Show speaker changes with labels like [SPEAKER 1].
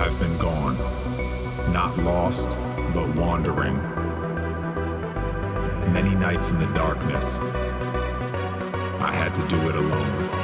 [SPEAKER 1] I've been gone, not lost, but wandering. Many nights in the darkness, I had to do it alone.